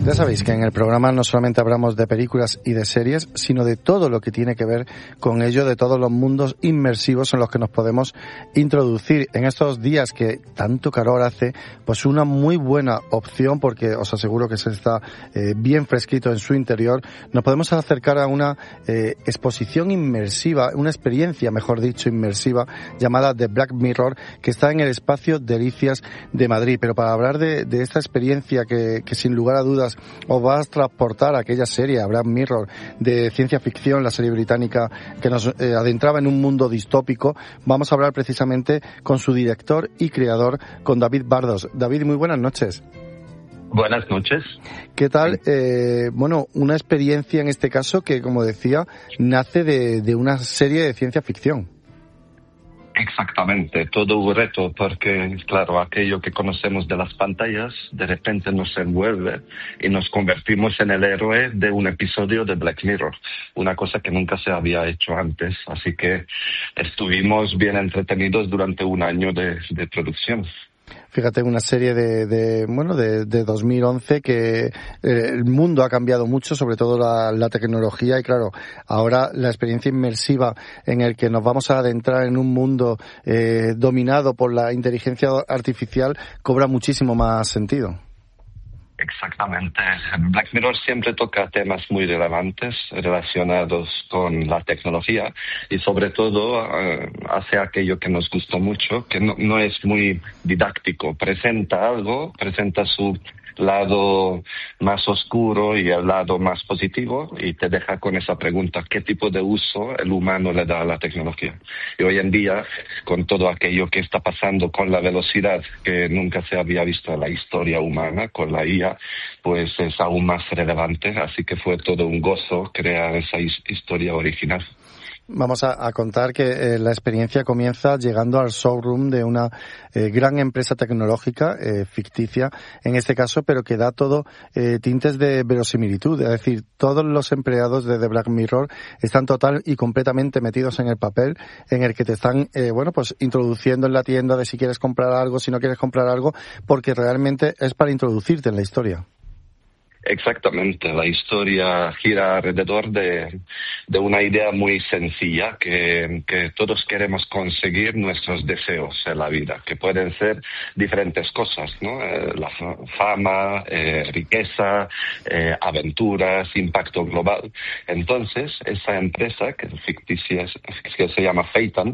Ya sabéis que en el programa no solamente hablamos de películas y de series, sino de todo lo que tiene que ver con ello, de todos los mundos inmersivos en los que nos podemos introducir. En estos días que tanto calor hace, pues una muy buena opción, porque os aseguro que se está bien fresquito en su interior, nos podemos acercar a una exposición inmersiva, una experiencia, mejor dicho, inmersiva, llamada The Black Mirror, que está en el espacio Delicias de Madrid. Pero para hablar de esta experiencia que sin lugar a dudas os va a transportar a aquella serie, a Black Mirror, de ciencia ficción, la serie británica que nos adentraba en un mundo distópico, vamos a hablar precisamente con su director y creador, con David Bardos. David, muy buenas noches. Buenas noches. ¿Qué tal? Bueno, una experiencia en este caso que, como decía, nace de una serie de ciencia ficción. Exactamente, todo un reto porque, claro, aquello que conocemos de las pantallas de repente nos envuelve y nos convertimos en el héroe de un episodio de Black Mirror, una cosa que nunca se había hecho antes, así que estuvimos bien entretenidos durante un año de producción. Fíjate, una serie de 2011 que el mundo ha cambiado mucho, sobre todo la tecnología, y claro, ahora la experiencia inmersiva en el que nos vamos a adentrar en un mundo dominado por la inteligencia artificial cobra muchísimo más sentido. Exactamente. Black Mirror siempre toca temas muy relevantes relacionados con la tecnología y sobre todo hace aquello que nos gustó mucho, que no es muy didáctico. Presenta su lado más oscuro y el lado más positivo y te deja con esa pregunta: ¿qué tipo de uso el humano le da a la tecnología? Y hoy en día, con todo aquello que está pasando, con la velocidad que nunca se había visto en la historia humana, con la IA, pues es aún más relevante, así que fue todo un gozo crear esa historia original. Vamos a contar que la experiencia comienza llegando al showroom de una gran empresa tecnológica, ficticia en este caso, pero que da todo tintes de verosimilitud. Es decir, todos los empleados de The Black Mirror están total y completamente metidos en el papel en el que te están, pues introduciendo en la tienda de si quieres comprar algo, si no quieres comprar algo, porque realmente es para introducirte en la historia. Exactamente, la historia gira alrededor de una idea muy sencilla, que todos queremos conseguir nuestros deseos en la vida, que pueden ser diferentes cosas, ¿no? La fama, riqueza, aventuras, impacto global. Entonces, esa empresa, que es ficticia, que se llama Phaeton,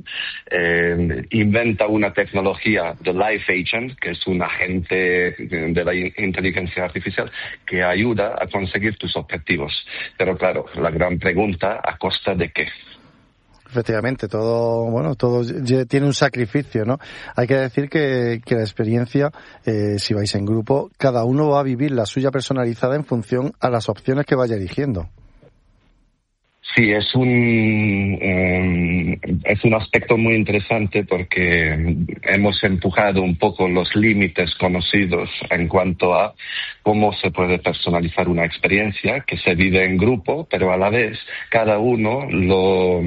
inventa una tecnología de Life Agent, que es un agente de la inteligencia artificial que ayuda a conseguir tus objetivos. Pero claro, la gran pregunta: ¿a costa de qué? Efectivamente, todo tiene un sacrificio, ¿no? Hay que decir que la experiencia, si vais en grupo, cada uno va a vivir la suya personalizada en función a las opciones que vaya eligiendo. Sí, es un aspecto muy interesante porque hemos empujado un poco los límites conocidos en cuanto a cómo se puede personalizar una experiencia que se vive en grupo, pero a la vez cada uno lo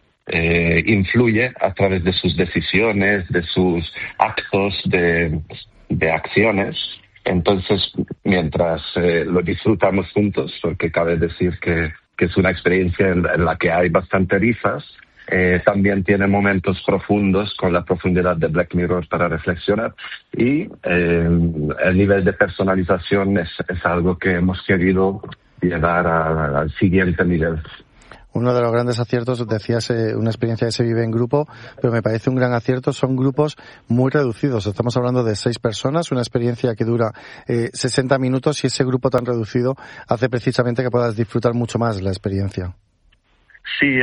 influye a través de sus decisiones, de sus actos, de acciones. Entonces, mientras lo disfrutamos juntos, porque cabe decir que es una experiencia en la que hay bastante risas, también tiene momentos profundos con la profundidad de Black Mirror para reflexionar, y el nivel de personalización es algo que hemos querido llevar al siguiente nivel. Uno de los grandes aciertos, decías, una experiencia que se vive en grupo, pero me parece un gran acierto, son grupos muy reducidos. Estamos hablando de 6 personas, una experiencia que dura 60 minutos, y ese grupo tan reducido hace precisamente que puedas disfrutar mucho más la experiencia. Sí,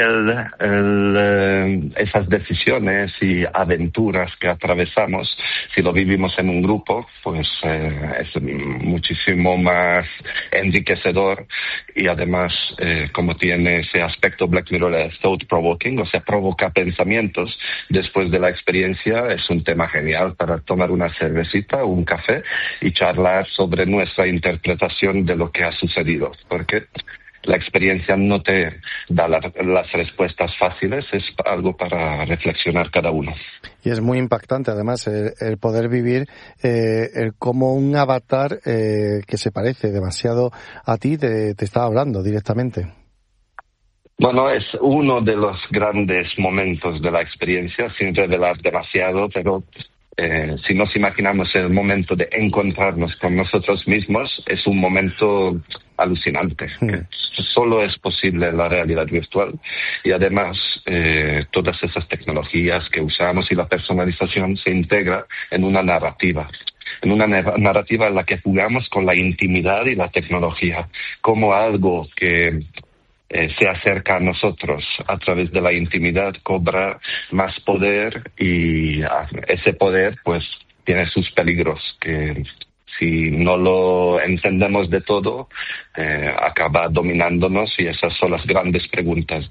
esas decisiones y aventuras que atravesamos, si lo vivimos en un grupo, pues es muchísimo más enriquecedor, y además, como tiene ese aspecto Black Mirror, thought-provoking, o sea, provoca pensamientos después de la experiencia, es un tema genial para tomar una cervecita o un café y charlar sobre nuestra interpretación de lo que ha sucedido, porque la experiencia no te da las respuestas fáciles, es algo para reflexionar cada uno. Y es muy impactante, además, el poder vivir como un avatar que se parece demasiado a ti te está hablando directamente. Bueno, es uno de los grandes momentos de la experiencia, sin revelar demasiado, pero si nos imaginamos el momento de encontrarnos con nosotros mismos, es un momento alucinante, que solo es posible en la realidad virtual. Y además, todas esas tecnologías que usamos y la personalización se integra en una narrativa en la que jugamos con la intimidad y la tecnología, como algo que se acerca a nosotros a través de la intimidad cobra más poder, y ese poder pues tiene sus peligros que si no lo entendemos de todo acaba dominándonos, y esas son las grandes preguntas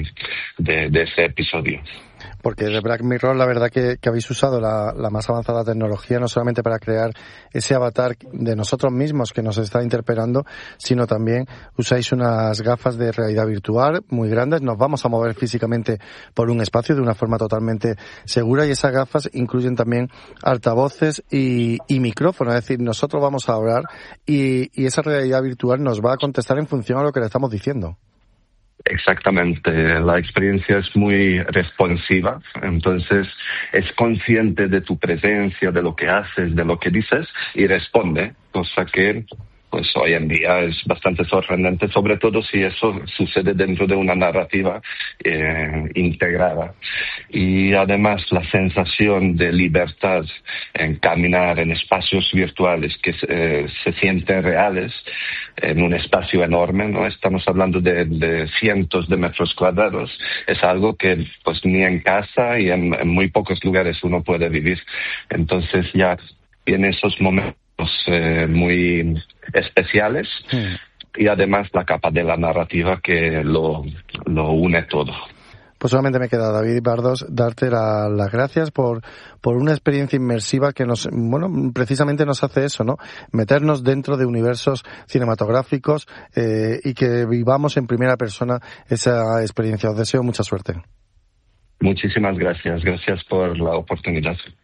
de ese episodio. Porque de Black Mirror, la verdad que habéis usado la más avanzada tecnología, no solamente para crear ese avatar de nosotros mismos que nos está interpelando, sino también usáis unas gafas de realidad virtual muy grandes. Nos vamos a mover físicamente por un espacio de una forma totalmente segura, y esas gafas incluyen también altavoces y micrófonos. Es decir, nosotros vamos a hablar y esa realidad virtual nos va a contestar en función a lo que le estamos diciendo. Exactamente, la experiencia es muy responsiva, entonces es consciente de tu presencia, de lo que haces, de lo que dices, y responde, cosa que pues hoy en día es bastante sorprendente, sobre todo si eso sucede dentro de una narrativa integrada. Y además la sensación de libertad en caminar en espacios virtuales que se sienten reales en un espacio enorme, ¿no? Estamos hablando de cientos de metros cuadrados. Es algo que pues ni en casa y en muy pocos lugares uno puede vivir. Entonces ya tiene esos momentos muy especiales, y además la capa de la narrativa que lo une todo. Pues solamente me queda, David Bardos, darte las gracias por una experiencia inmersiva que precisamente nos hace eso, ¿no? Meternos dentro de universos cinematográficos y que vivamos en primera persona esa experiencia. Os deseo mucha suerte. Muchísimas gracias. Gracias por la oportunidad.